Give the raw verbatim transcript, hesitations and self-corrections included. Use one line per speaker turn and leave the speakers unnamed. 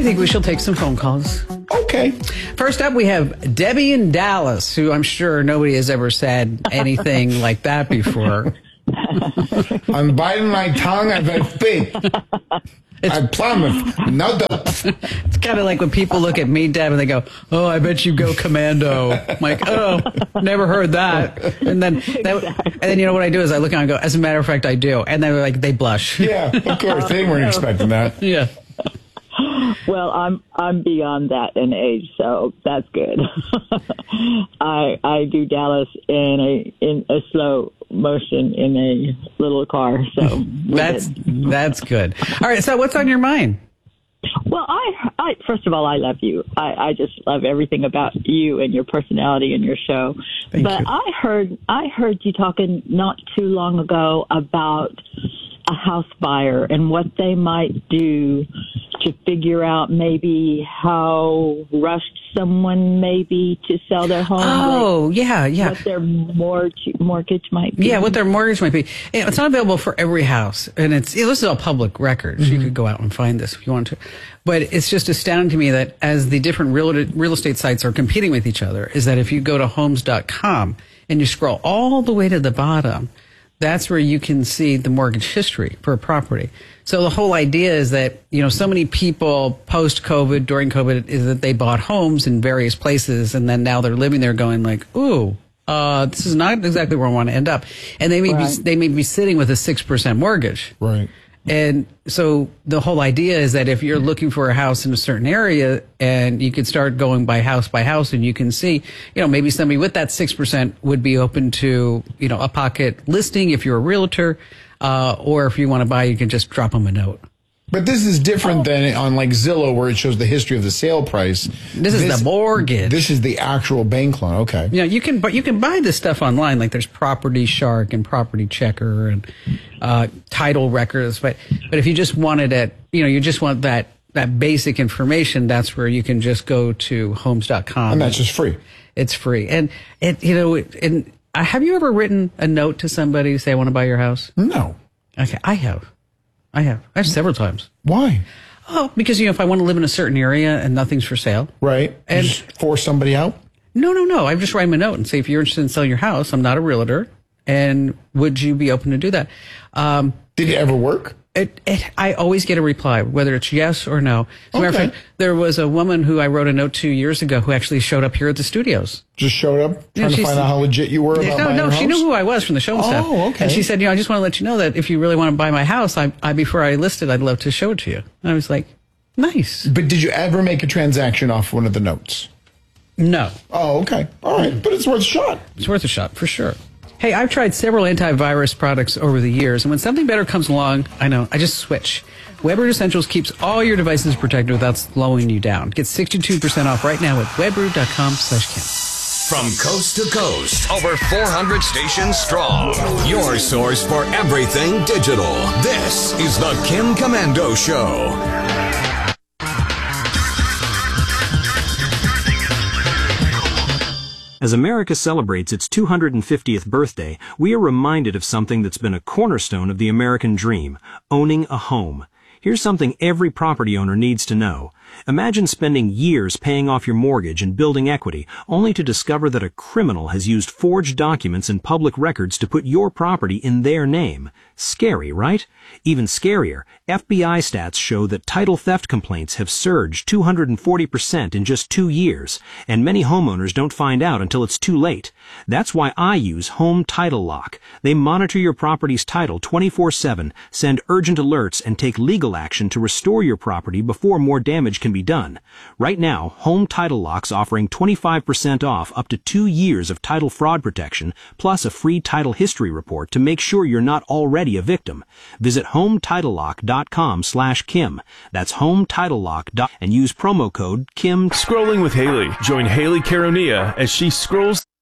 think we shall take some phone calls.
Okay.
First up, we have Debbie in Dallas, who I'm sure nobody has ever said anything like that before.
I'm biting my tongue as I speak. I promise. No doubt.
It's kind of like when people look at me, Deb, and they go, "Oh, I bet you go commando." I'm like, "Oh, never heard that." And then, that, and then you know what I do is I look and I go, "As a matter of fact, I do." And they're like, they blush.
Yeah, of course. They weren't expecting that.
Yeah.
Well, I'm I'm beyond that in age, so that's good. I I do Dallas in a in a slow motion in a little car, so
that's that's good. All right, so what's on your mind?
Well, I, I first of all, I love you. I, I just love everything about you and your personality and your show.
Thank
but
you.
I heard I heard you talking not too long ago about a house buyer and what they might do to figure out maybe how rushed someone may be to sell their home.
Oh,
like
yeah, yeah.
What their mortgage, mortgage might be.
Yeah, what their mortgage might be. You know, it's not available for every house. And it's, you know, this is all public records. Mm-hmm. You could go out and find this if you want to. But it's just astounding to me that as the different real, real estate sites are competing with each other, is that if you go to homes dot com and you scroll all the way to the bottom, that's where you can see the mortgage history for a property. So the whole idea is that, you know, so many people post-COVID, during COVID, is that they bought homes in various places and then now they're living there going like, ooh, uh, this is not exactly where I want to end up. And they may
Right.
be, they may be sitting with a six percent mortgage.
Right.
And so the whole idea is that if you're looking for a house in a certain area and you could start going by house by house and you can see, you know, maybe somebody with that six percent would be open to, you know, a pocket listing if you're a realtor, uh, or if you want to buy, you can just drop them a note.
But this is different than on like Zillow where it shows the history of the sale price.
This is the mortgage.
This is the actual bank loan. Okay.
You know, you can, but you can buy this stuff online. Like there's Property Shark and Property Checker and uh, title records. But but if you just wanted it, you know, you just want that that basic information. That's where you can just go to homes dot com.
And that's just free.
It's free. And it, you know, and uh, have you ever written a note to somebody to say I want to buy your house?
No.
Okay, I have. I have. I have several times.
Why?
Oh, because, you know, if I want to live in a certain area and nothing's for sale.
Right.
And
just force somebody out?
No, no, no. I just write them a note and say, if you're interested in selling your house, I'm not a realtor. And would you be open to do that? Um,
Did it ever work?
It, it, I always get a reply, whether it's yes or no. As a matter of
Okay.
fact, there was a woman who I wrote a note to years ago who actually showed up here at the studios.
Just showed up trying
Yeah,
to
she's-
find out how legit you were about
no,
buying
no,
your
she
house?
knew who I was from the show and
Oh,
stuff.
okay.
And she said, you know, I just want to let you know that if you really want to buy my house, I, I before I list it, I'd love to show it to you. And I was like, nice.
But did you ever make a transaction off one of the notes?
No,
Oh, okay. All right. But it's worth a shot.
it's worth a shot for sure. Hey, I've tried several antivirus products over the years, and when something better comes along, I know, I just switch. WebRoot Essentials keeps all your devices protected without slowing you down. Get sixty-two percent off right now at webroot dot com slash Kim.
From coast to coast, over four hundred stations strong. Your source for everything digital. This is the Kim Komando Show.
As America celebrates its two hundred fiftieth birthday, we are reminded of something that's been a cornerstone of the American dream, owning a home. Here's something every property owner needs to know. Imagine spending years paying off your mortgage and building equity, only to discover that a criminal has used forged documents and public records to put your property in their name. Scary, right? Even scarier, F B I stats show that title theft complaints have surged two hundred forty percent in just two years, and many homeowners don't find out until it's too late. That's why I use Home Title Lock. They monitor your property's title twenty-four seven, send urgent alerts, and take legal action to restore your property before more damage can be done. Right now, Home Title Lock's offering twenty-five percent off up to two years of title fraud protection, plus a free title history report to make sure you're not already a victim. Visit home title lock dot com slash Kim. That's home title lock dot com and use promo code Kim.
Scrolling with Haley. Join Haley Caronia as she scrolls